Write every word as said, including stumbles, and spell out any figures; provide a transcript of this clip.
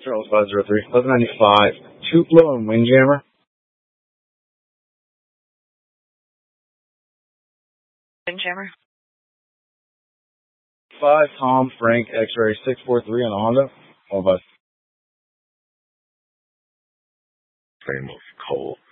Charles five zero three, eleven ninety-five, Tupelo and Windjammer. Windjammer. five Tom Frank X-ray six four three on a Honda. All of us. Same with Cole.